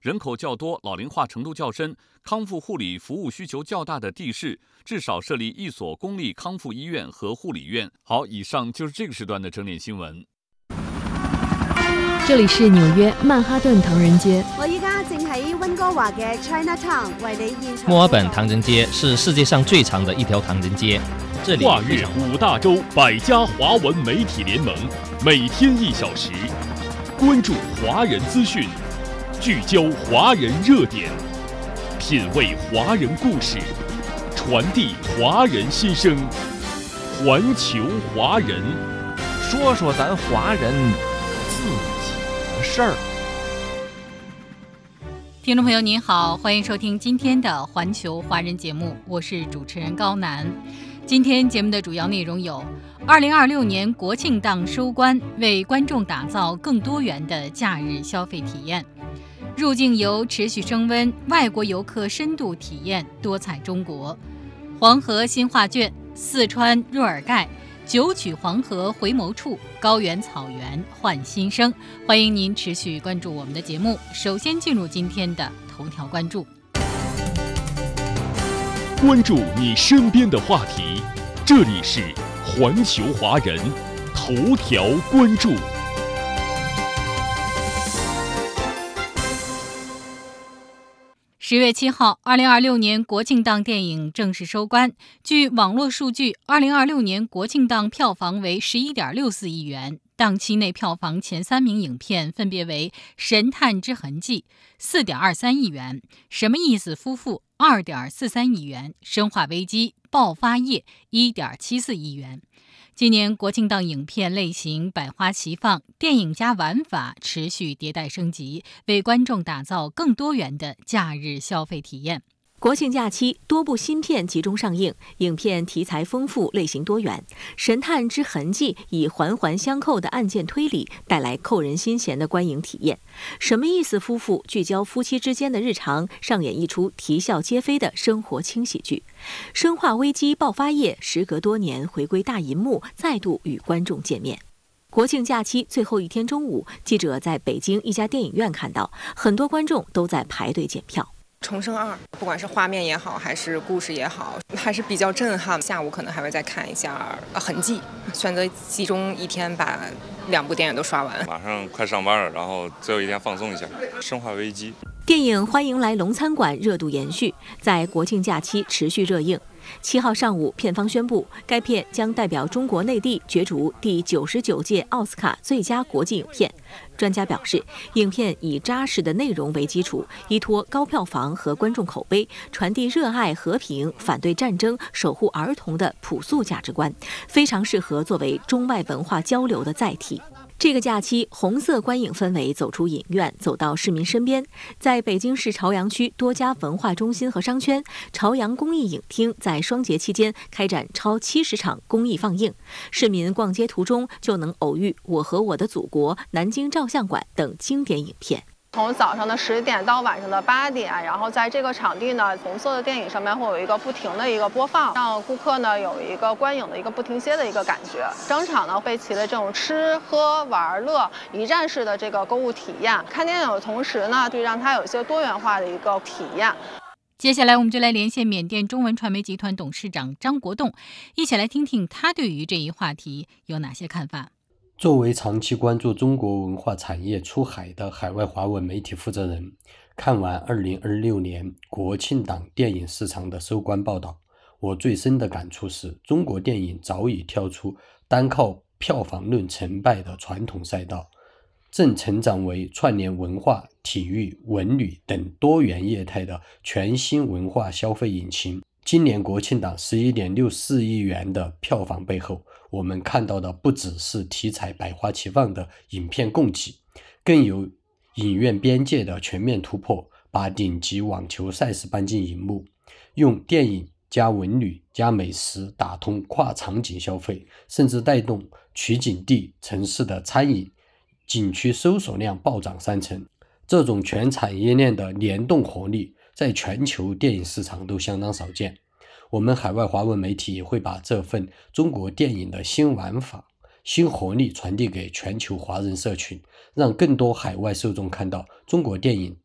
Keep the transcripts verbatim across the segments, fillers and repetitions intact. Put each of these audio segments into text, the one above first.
人口较多、老龄化程度较深、康复护理服务需求较大的地市，至少设立一所公立康复医院和护理院。好，以上就是这个时段的整点新闻。 这里是纽约曼哈顿唐人街。 我依家正喺温哥華嘅 Chinatown 為你現場。 墨爾本唐人街是世界上最長的一條唐人街，這裡跨越五大洲百家華文媒體聯盟，每天一小時，關注華人資訊，聚焦華人熱點，品味華人故事，傳遞華人心聲，環球華人， 說說咱華人自己的事兒。 听众朋友您好，欢迎收听今天的环球华人节目，我是主持人高楠。今天节目的主要内容有：二零二六年国庆档收官，为观众打造更多元的假日消费体验；入境游持续升温，外国游客深度体验多彩中国；黄河新画卷，四川若尔盖。九曲黄河回眸处，高原草原换新生。欢迎您持续关注我们的节目。首先进入今天的头条关注。 关注你身边的话题，这里是环球华人头条关注。 十月七号，二零二六年国庆档电影正式收官。据网络数据，二零二六年国庆档票房为十一点六四亿元。档期内票房前三名影片分别为《神探之痕迹》四点二三亿元，《什么意思夫妇》二点四三亿元，《生化危机：爆发夜》一点七四亿元。今年国庆档影片类型百花齐放，电影加玩法持续迭代升级，为观众打造更多元的假日消费体验。 国庆假期，多部新片集中上映，影片题材丰富，类型多元。《神探之痕迹》以环环相扣的案件推理带来扣人心弦的观影体验。什么意思夫妇聚焦夫妻之间的日常，上演一出啼笑皆非的生活轻喜剧。生化危机爆发夜，时隔多年回归大银幕，再度与观众见面。国庆假期最后一天中午，记者在北京一家电影院看到，很多观众都在排队检票。 重生二，不管是画面也好，还是故事也好，还是比较震撼。下午可能还会再看一下《痕迹》，选择集中一天把两部电影都刷完。 马上快上班了，然后最后一天放松一下。生化危机电影《欢迎来龙餐馆》热度延续，在国庆假期持续热映。七号上午，片方宣布，该片将代表中国内地角逐第九十九届奥斯卡最佳国际影片。专家表示，影片以扎实的内容为基础，依托高票房和观众口碑，传递热爱和平、反对战争、守护儿童的朴素价值观，非常适合作为中外文化交流的载体。这个假期，红色观影氛围走出影院，走到市民身边。在北京市朝阳区多家文化中心和商圈，朝阳公益影厅在双节期间开展超七十场公益放映，市民逛街途中就能偶遇《我和我的祖国》、南京照相馆等经典影片。 从早上的十点到晚上的八点，然后在这个场地呢，红色的电影上面会有一个不停的一个播放，让顾客呢有一个观影的一个不停歇的一个感觉。整场呢备齐了这种吃喝玩乐一站式的这个购物体验，看电影的同时呢，就让它有一些多元化的一个体验。 接下来我们就来连线缅甸中文传媒集团董事长张国栋，一起来听听他对于这一话题有哪些看法。 作为长期关注中国文化产业出海的海外华文媒体负责人，看完二零二六年国庆档电影市场的收官报道，我最深的感触是，中国电影早已跳出单靠票房论成败的传统赛道，正成长为串联文化、体育、文旅等多元业态的全新文化消费引擎。今年国庆档 十一点六四亿元的票房背后，我们看到的不只是题材百花齐放的影片供给，更有影院边界的全面突破，把顶级网球赛事搬进荧幕，用电影加文旅加美食打通跨场景消费，甚至带动取景地城市的餐饮景区搜索量暴涨三成。这种全产业链的联动活力在全球电影市场都相当少见。我们海外华文媒体也会把这份中国电影的新玩法、新活力传递给全球华人社群，让更多海外受众看到中国电影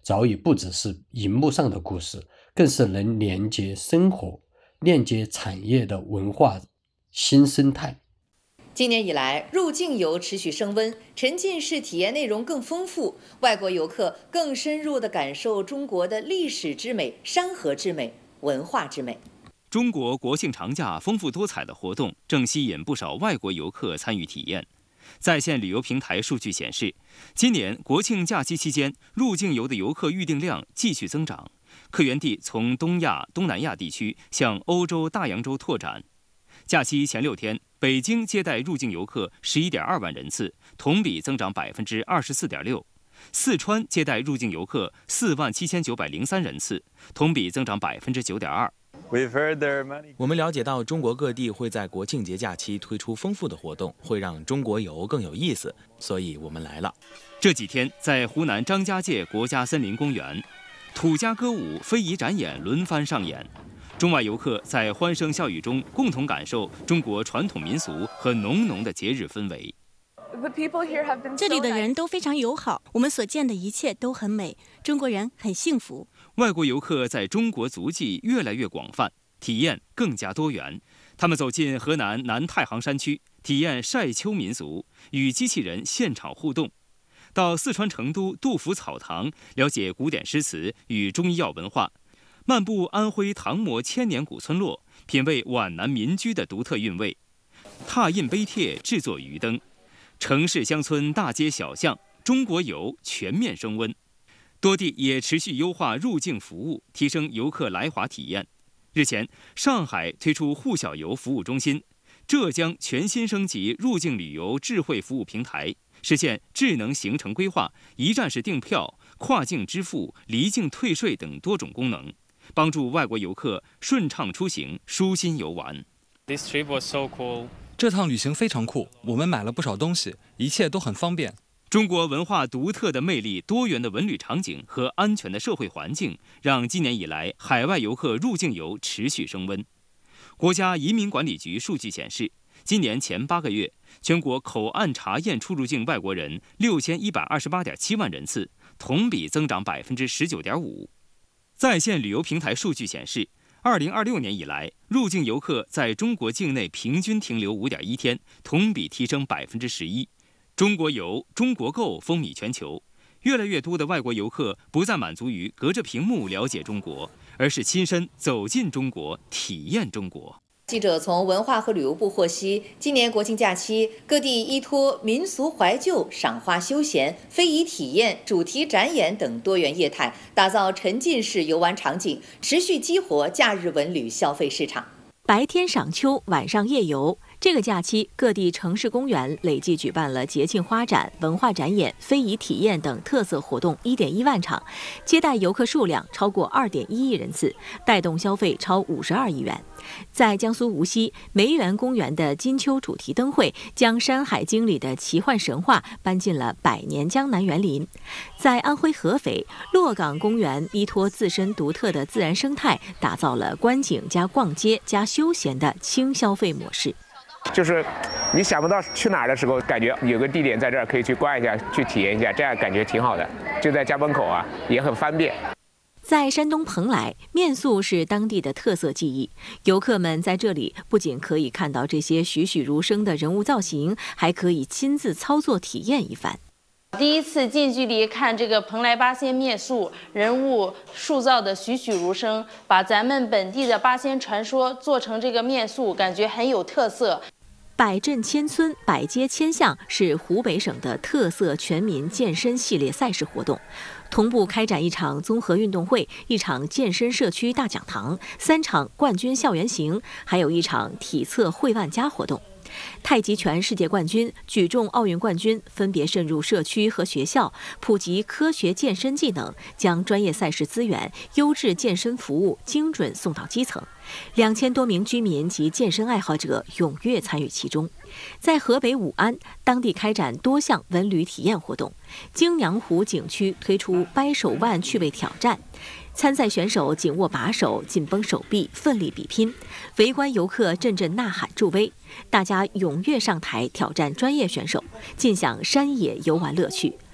早已不只是荧幕上的故事，更是能连接生活、链接产业的文化新生态。 今年以来，入境游持续升温，沉浸式体验内容更丰富，外国游客更深入地感受中国的历史之美、山河之美、文化之美。 中国国庆长假丰富多彩的活动正吸引不少外国游客参与体验。在线旅游平台数据显示，今年国庆假期期间，入境游的游客预订量继续增长，客源地从东亚、东南亚地区向欧洲、大洋洲拓展。假期前六天，北京接待入境游客十一点二万人次，同比增长百分之二十四点六；四川接待入境游客四万七千九百零三人次，同比增长百分之九点二。 我们了解到，中国各地会在国庆节假期推出丰富的活动，会让中国游更有意思，所以我们来了。 这几天，在湖南张家界国家森林公园，土家歌舞、非遗展演轮番上演。中外游客在欢声笑语中共同感受中国传统民俗和浓浓的节日氛围。 这里的人都非常友好，我们所见的一切都很美，中国人很幸福。 外国游客在中国足迹越来越广泛，体验更加多元。他们走进河南南太行山区，体验晒秋民俗，与机器人现场互动；到四川成都杜甫草堂，了解古典诗词与中医药文化；漫步安徽唐模千年古村落，品味皖南民居的独特韵味；拓印碑帖制作鱼灯。城市乡村大街小巷，中国游全面升温。多地也持续优化入境服务，提升游客来华体验。日前，上海推出沪小游服务中心，浙江全新升级入境旅游智慧服务平台，实现智能行程规划、一站式订票、跨境支付、离境退税等多种功能，帮助外国游客顺畅出行、舒心游玩。 This trip was so cool. 这趟旅行非常酷，我们买了不少东西，一切都很方便。 中国文化独特的魅力、多元的文旅场景和安全的社会环境，让今年以来海外游客入境游持续升温。国家移民管理局数据显示，今年前八个月，全国口岸查验出入境外国人六千一百二十八点七万人次，同比增长百分之十九点五。在线旅游平台数据显示，二零二六年以来，入境游客在中国境内平均停留五点一天，同比提升百分之十一。中国游、中国购风靡全球，越来越多的外国游客不再满足于隔着屏幕了解中国，而是亲身走进中国，体验中国。 记者从文化和旅游部获悉，今年国庆假期，各地依托民俗怀旧、赏花休闲、非遗体验、主题展演等多元业态，打造沉浸式游玩场景，持续激活假日文旅消费市场。 白天赏秋，晚上夜游。这个假期，各地城市公园累计举办了节庆花展、文化展演、非遗体验等特色活动一点一万场，接待游客数量超过二点一亿人次，带动消费超五十二亿元。在江苏无锡梅园公园的金秋主题灯会，将《山海经》里的奇幻神话搬进了百年江南园林。在安徽合肥洛港公园，依托自身独特的自然生态，打造了观景加逛街加休闲的轻消费模式。 就是你想不到去哪儿的时候，感觉有个地点在这儿可以去逛一下，去体验一下，这样感觉挺好的。就在家门口啊，也很方便。 在山东蓬莱，面塑是当地的特色技艺。游客们在这里不仅可以看到这些栩栩如生的人物造型，还可以亲自操作体验一番。 第一次近距离看这个蓬莱八仙面塑，人物塑造的栩栩如生，把咱们本地的八仙传说做成这个面塑，感觉很有特色。 百镇千村，百街千巷是湖北省的特色全民健身系列赛事活动，同步开展一场综合运动会、一场健身社区大讲堂、三场冠军校园行，还有一场体测会万家活动。太极拳世界冠军、举重奥运冠军分别渗入社区和学校，普及科学健身技能，将专业赛事资源、优质健身服务精准送到基层。两千多名居民及健身爱好者踊跃参与其中。在河北武安，当地开展多项文旅体验活动。京娘湖景区推出掰手腕趣味挑战。参赛选手紧握把手，紧绷手臂，奋力比拼；围观游客阵阵呐喊助威，大家踊跃上台挑战专业选手，尽享山野游玩乐趣。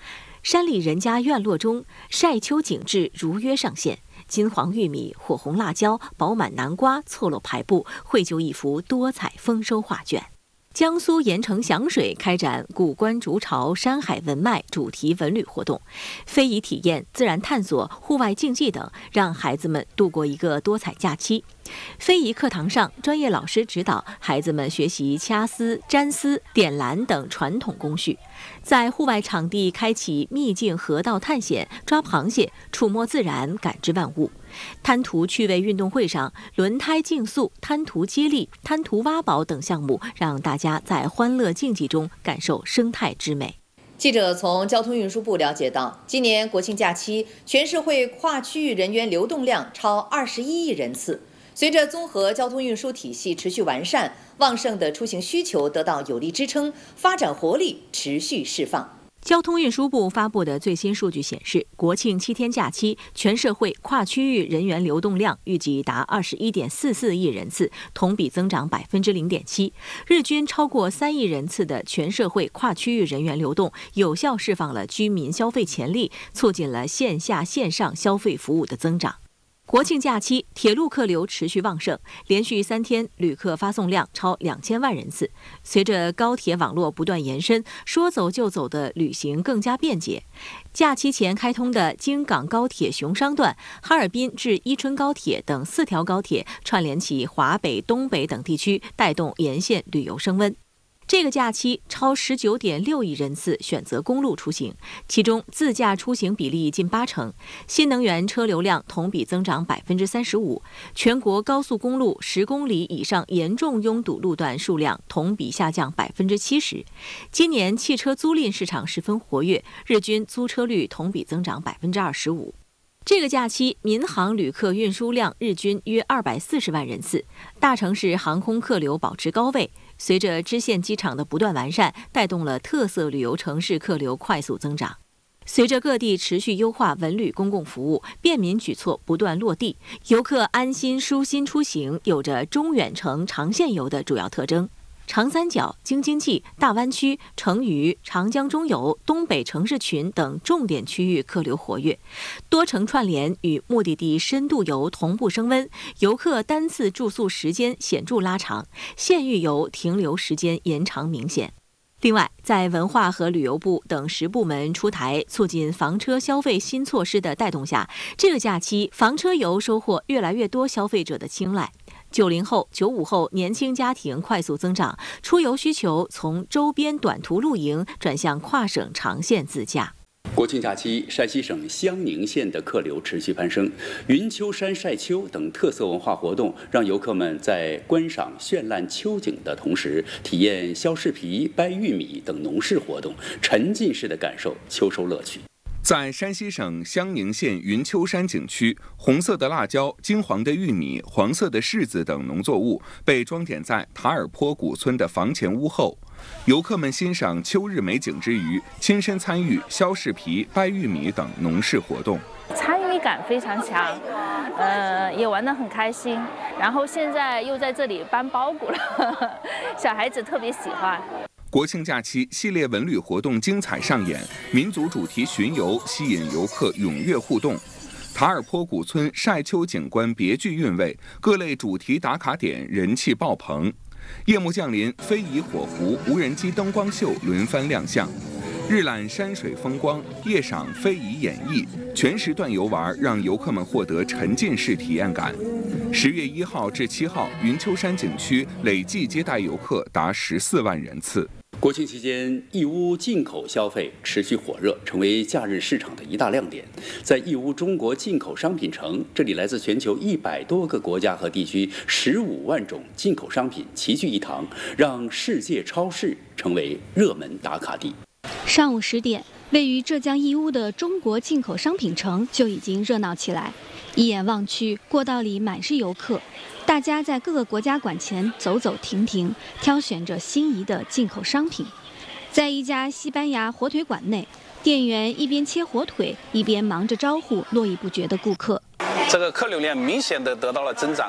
山里人家院落中，晒秋景致如约上线。金黄玉米、火红辣椒、饱满南瓜错落排布，绘就一幅多彩丰收画卷。江苏盐城响水开展古关竹巢山海文脉主题文旅活动，非遗体验、自然探索、户外竞技等，让孩子们度过一个多彩假期。非遗课堂上，专业老师指导孩子们学习掐丝、粘丝、点蓝等传统工序，在户外场地开启秘境河道探险、抓螃蟹、触摸自然、感知万物。滩涂趣味运动会上，轮胎竞速、滩涂接力、滩涂挖宝等项目，让大家在欢乐竞技中感受生态之美。 记者从交通运输部了解到，今年国庆假期，全社会跨区域人员流动量超二十一亿人次。随着综合交通运输体系持续完善，旺盛的出行需求得到有力支撑，发展活力持续释放。 交通运输部发布的最新数据显示，国庆七天假期，全社会跨区域人员流动量预计达二十一点四四亿人次，同比增长百分之零点七。日均超过三亿人次的全社会跨区域人员流动，有效释放了居民消费潜力，促进了线下线上消费服务的增长。国庆假期，铁路客流持续旺盛，连续三天旅客发送量超两千万人次。随着高铁网络不断延伸，说走就走的旅行更加便捷。假期前开通的京港高铁雄商段、哈尔滨至伊春高铁等四条高铁串联起华北、东北等地区，带动沿线旅游升温。这个假期，超十九点六亿人次选择公路出行，其中自驾出行比例近八成，新能源车流量同比增长百分之三十五。全国高速公路十公里以上严重拥堵路段数量同比下降百分之七十。今年汽车租赁市场十分活跃，日均租车率同比增长百分之二十五。这个假期，民航旅客运输量日均约二百四十万人次，大城市航空客流保持高位。随着支线机场的不断完善，带动了特色旅游城市客流快速增长。随着各地持续优化文旅公共服务，便民举措不断落地，游客安心舒心出行有着中远程长线游的主要特征。长三角、京津冀、大湾区、成渝、长江中游、东北城市群等重点区域客流活跃，多城串联与目的地深度游同步升温，游客单次住宿时间显著拉长，县域游停留时间延长明显。另外，在文化和旅游部等十部门出台促进房车消费新措施的带动下，这个假期房车游收获越来越多消费者的青睐。九零后、九五后年轻家庭快速增长，出游需求从周边短途露营转向跨省长线自驾。 国庆假期，山西省襄宁县的客流持续攀升，云丘山晒秋等特色文化活动，让游客们在观赏绚烂秋景的同时，体验削柿皮、掰玉米等农事活动，沉浸式的感受秋收乐趣。 在山西省襄宁县云丘山景区，红色的辣椒、金黄的玉米、黄色的柿子等农作物被装点在塔尔坡古村的房前屋后。游客们欣赏秋日美景之余，亲身参与削柿皮、掰玉米等农事活动， 参与感非常强，呃，也玩得很开心。然后现在又在这里搬包谷了，呵呵，小孩子特别喜欢。 国庆假期系列文旅活动精彩上演，民族主题巡游吸引游客踊跃互动。塔尔坡古村晒秋景观别具韵味，各类主题打卡点人气爆棚。夜幕降临，非遗火狐、无人机灯光秀轮番亮相，日览山水风光，夜赏非遗演绎，全时段游玩让游客们获得沉浸式体验感。十月一号至七号，云丘山景区累计接待游客达十四万人次。 国庆期间，义乌进口消费持续火热，成为假日市场的一大亮点。在义乌中国进口商品城，这里来自全球一百多个国家和地区十五万种进口商品齐聚一堂，让世界超市成为热门打卡地。 上午十点，位于浙江义乌的中国进口商品城就已经热闹起来。一眼望去，过道里满是游客，大家在各个国家馆前走走停停，挑选着心仪的进口商品。在一家西班牙火腿馆内，店员一边切火腿，一边忙着招呼络绎不绝的顾客。 这个客流量明显的得到了增长，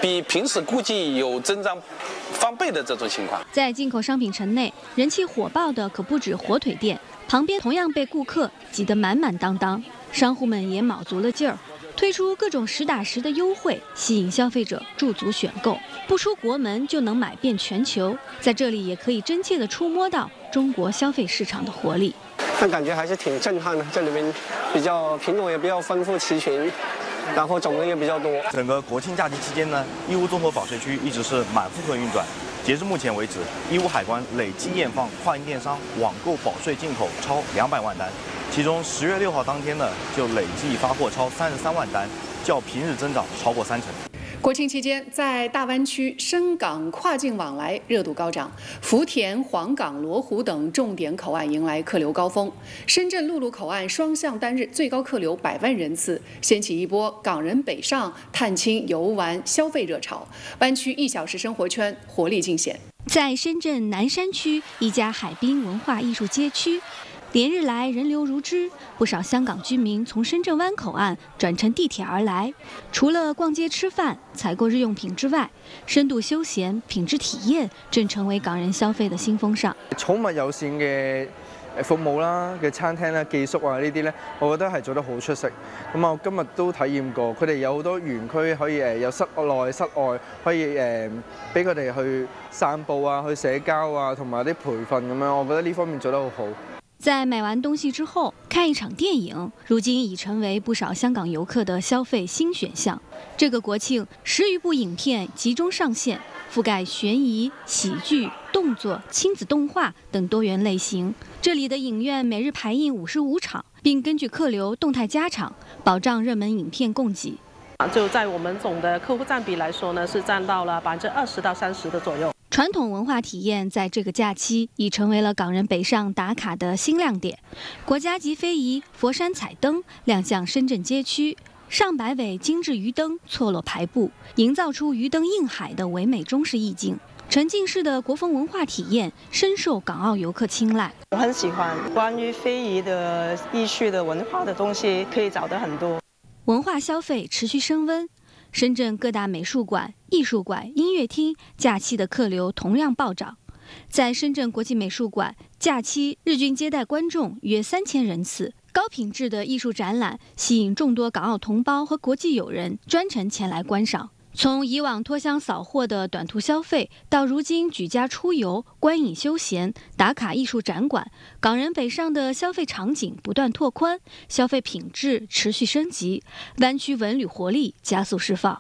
比平时估计有增长翻倍的这种情况。 在进口商品城内，人气火爆的可不止火腿店，旁边同样被顾客挤得满满当当，商户们也卯足了劲儿，推出各种实打实的优惠，吸引消费者驻足选购，不出国门就能买遍全球。在这里也可以真切地触摸到中国消费市场的活力。 但感觉还是挺震撼的，这里面比较品种也比较丰富齐全，然后种类也比较多。 整个国庆假期期间呢，义乌综合保税区一直是满负荷运转。截至目前为止，义乌海关累计验放跨境电商网购保税进口超两百万单，其中十月六号当天呢，就累计发货超三十三万单，较平日增长超过三成。 国庆期间，在大湾区深港跨境往来热度高涨，福田、黄冈、罗湖等重点口岸迎来客流高峰。深圳陆路口岸双向单日最高客流百万人次，掀起一波港人北上探亲、游玩、消费热潮。湾区一小时生活圈活力尽显。 在深圳南山区一家海滨文化艺术街区，连日来人流如织，不少香港居民从深圳湾口岸转乘地铁而来。除了逛街吃饭、采购日用品之外，深度休閒、品質體驗正成為港人消費嘅新風尚。 寵物友善嘅服務啦，嘅餐廳啦、寄宿啊呢啲咧，我覺得係做得好出色。咁我今日都體驗過，佢哋有好多園區可以誒有室內、室外，可以誒俾佢哋去散步啊、去社交啊，同埋啲培訓咁樣，我覺得呢方面做得好好。 在买完东西之后，看一场电影，如今已成为不少香港游客的消费新选项。这个国庆，十余部影片集中上线，覆盖悬疑、喜剧、动作、亲子动画等多元类型。这里的影院每日排映五十五场，并根据客流动态加场，保障热门影片供给。 就在我们总的客户占比来说呢，是占到了百分之二十到三十的左右。 传统文化体验在这个假期已成为了港人北上打卡的新亮点。国家级非遗佛山彩灯亮相深圳街区，上百尾精致鱼灯错落排布，营造出鱼灯映海的唯美中式意境。沉浸式的国风文化体验深受港澳游客青睐。 我很喜欢关于非遗的艺术的文化的东西，可以找得很多。 文化消费持续升温。深圳各大美术馆、艺术馆、音乐厅假期的客流同样暴涨。在深圳国际美术馆，假期日均接待观众约三千人次，高品质的艺术展览吸引众多港澳同胞和国际友人专程前来观赏。从以往脱箱扫货的短途消费，到如今举家出游、观影休闲、打卡艺术展馆，港人北上的消费场景不断拓宽，消费品质持续升级，湾区文旅活力加速释放。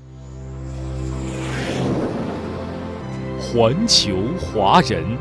环球华人，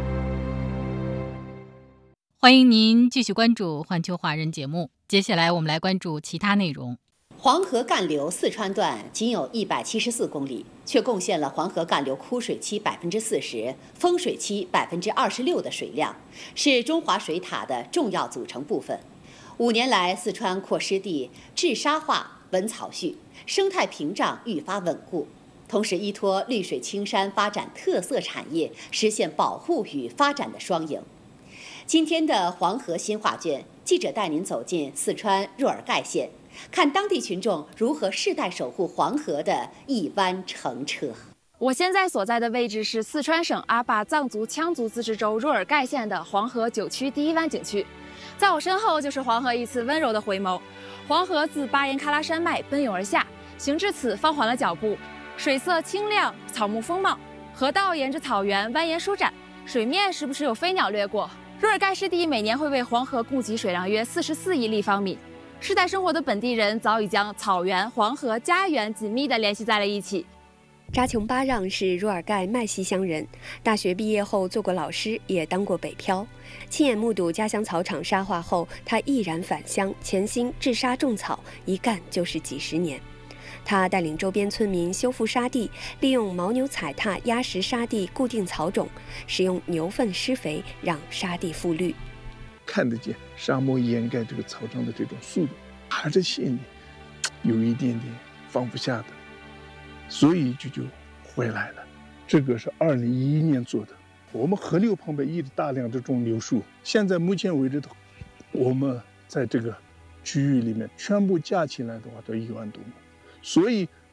欢迎您继续关注环球华人节目。接下来我们来关注其他内容。 黄河干流四川段仅有一百七十四公里，却贡献了黄河干流枯水期百分之四十、丰水期百分之二十六的水量，是中华水塔的重要组成部分。五年来，四川扩湿地治沙化、稳草序，生态屏障愈发稳固，同时依托绿水青山发展特色产业，实现保护与发展的双赢。今天的黄河新画卷，记者带您走进四川若尔盖县，看当地群众如何世代守护黄河的一湾澄澈。 我现在所在的位置是四川省阿坝藏族羌族自治州若尔盖县的黄河九区第一湾景区，在我身后就是黄河一次温柔的回眸。黄河自巴颜喀拉山脉奔涌而下，行至此放缓了脚步，水色清亮，草木丰茂，河道沿着草原蜿蜒舒展，水面时不时有飞鸟掠过。若尔盖湿地每年会为黄河供给水量约四十四亿立方米。世代生活的本地人早已将草原、黄河、家园紧密地联系在了一起。 扎琼巴让是若尔盖麦西乡人，大学毕业后做过老师，也当过北漂。亲眼目睹家乡草场沙化后，他毅然返乡，潜心治沙种草，一干就是几十年。他带领周边村民修复沙地，利用牦牛踩踏压实沙地固定草种，使用牛粪施肥让沙地复绿。 看得见沙漠掩盖这个草场的这种速度，还是心里有一点点放不下的，所以就就回来了。这个是二零一一年做的。我们河流旁边一直大量这种柳树，现在目前为止，我们在这个区域里面全部加起来的话都一万多亩，所以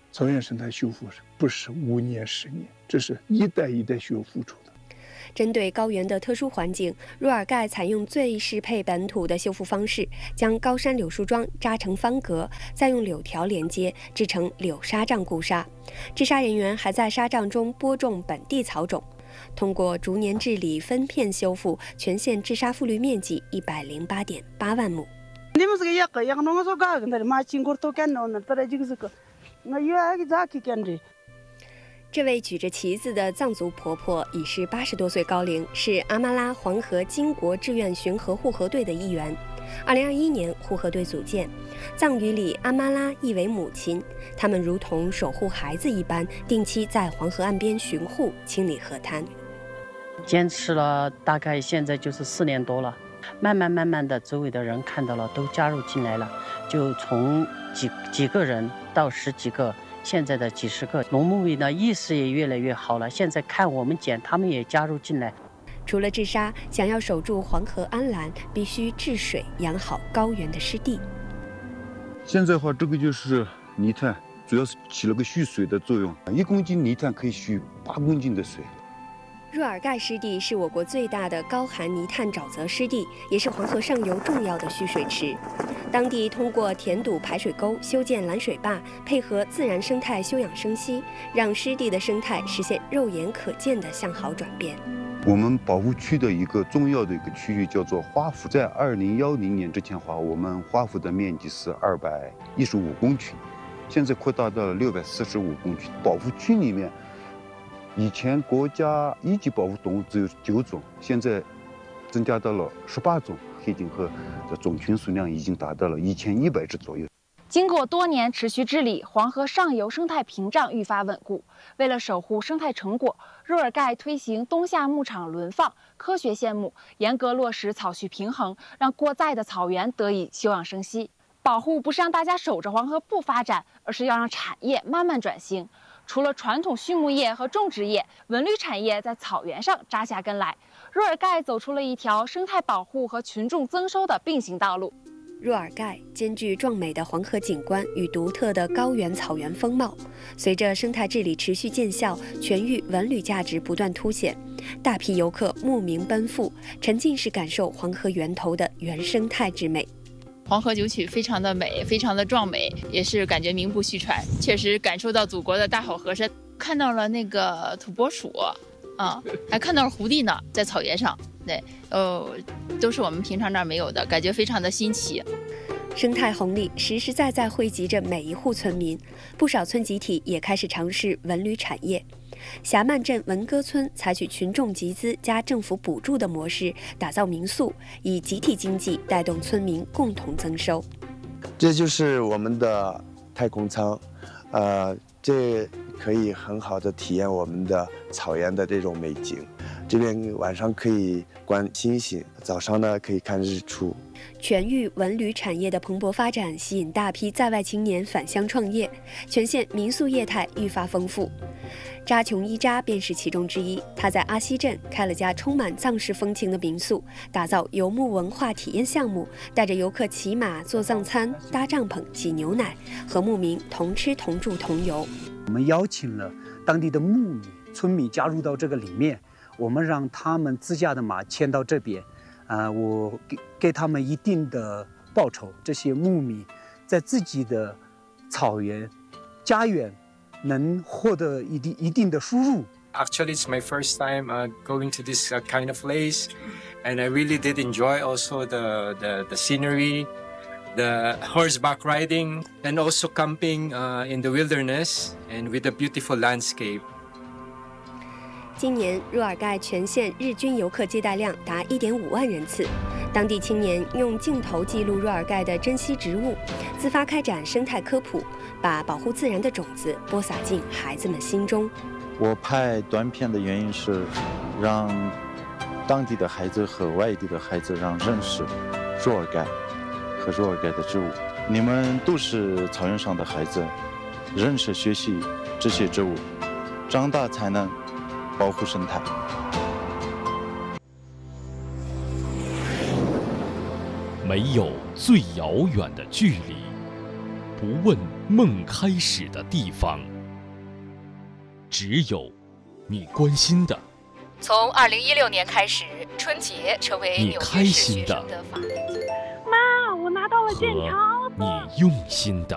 草原生态修复不是五年十年，这是一代一代需要付出的。 针对高原的特殊环境，若尔盖采用最适配本土的修复方式，将高山柳树桩扎成方格，再用柳条连接，制成柳纱帐固沙。治沙人员还在纱帐中播种本地草种。通过逐年治理、分片修复，全县治沙覆绿面积一百零八点八万亩。这位举着旗子的藏族婆婆已是八十多岁高龄，是阿玛拉黄河金国志愿巡河护河队的一员。二零二一年，护河队组建，藏语里阿玛拉意为母亲，他们如同守护孩子一般，定期在黄河岸边巡护、清理河滩。 坚持了大概现在就是四年多了，慢慢慢慢的，周围的人看到了，都加入进来了，就从几几个人到十几个。现在的几十个农牧民的意识也越来越好了，现在看我们捡，他们也加入进来。 除了治沙，想要守住黄河安澜，必须治水，养好高原的湿地。 现在的话，这个就是泥炭，主要是起了个蓄水的作用，一公斤泥炭可以蓄八公斤的水。 若尔盖湿地是我国最大的高含泥炭沼泽湿地，也是黄河上游重要的蓄水池。当地通过填堵排水沟、修建拦水坝，配合自然生态休养生息，让湿地的生态实现肉眼可见的向好转变。 我们保护区的一个重要的一个区域叫做花圃，在二零幺零年之前的话，我们花圃的面积是二百一十五公顷，现在扩大到了六百四十五公顷。保护区里面，以前国家一级保护动物只有九种，现在增加到了十八种。黑颈鹤的总群数量已经达到了一千一百只左右。 经过多年持续治理，黄河上游生态屏障愈发稳固。为了守护生态成果，若尔盖推行冬夏牧场轮放、科学限牧，严格落实草畜平衡，让过载的草原得以休养生息。保护不是让大家守着黄河不发展，而是要让产业慢慢转型。除了传统畜牧业和种植业，文旅产业在草原上扎下根来。若尔盖走出了一条生态保护和群众增收的并行道路。 若尔盖兼具壮美的黄河景观与独特的高原草原风貌，随着生态治理持续见效，全域文旅价值不断凸显，大批游客慕名奔赴，沉浸式感受黄河源头的原生态之美。 黄河九曲非常的美，非常的壮美，也是感觉名不虚传，确实感受到祖国的大好河山，看到了那个土拨鼠，啊，还看到了狐狸呢，在草原上，对，呃，都是我们平常这儿没有的，感觉非常的新奇。 生态红利实实在在惠及着每一户村民，不少村集体也开始尝试文旅产业。霞曼镇文歌村采取群众集资加政府补助的模式，打造民宿，以集体经济带动村民共同增收。 这就是我们的太空舱，呃，这可以很好的体验我们的草原的这种美景。这边晚上可以观星星，早上呢可以看日出。 全域文旅产业的蓬勃发展，吸引大批在外青年返乡创业，全县民宿业态愈发丰富。扎琼伊扎便是其中之一，他在阿西镇开了家充满藏式风情的民宿，打造游牧文化体验项目，带着游客骑马、做藏餐、搭帐篷、挤牛奶，和牧民同吃同住同游。 我们邀请了当地的牧民、村民加入到这个里面，我们让他们自驾的马牵到这边，啊、呃，我给给他们一定的报酬。这些牧民在自己的草原、家园能获得一定一定的收入。 Actually, it's my first time uh, going to this uh, kind of place, and I really did enjoy also the the, the scenery, the horseback riding, and also camping uh, in the wilderness and with a beautiful landscape. 今年若尔盖全县日均游客接待量达一点五万人次，当地青年用镜头记录若尔盖的珍稀植物，自发开展生态科普，把保护自然的种子播撒进孩子们心中。 我拍短片的原因是让当地的孩子和外地的孩子让认识若尔盖和若尔盖的植物。你们都是草原上的孩子，认识学习这些植物，长大才能保护生态。 没有最遥远的距离， 不问梦开始的地方，只有你关心的。 从二零一六年开始，春节成为纽约市学生的法定节日。 妈，我拿到了健康。和你用心的。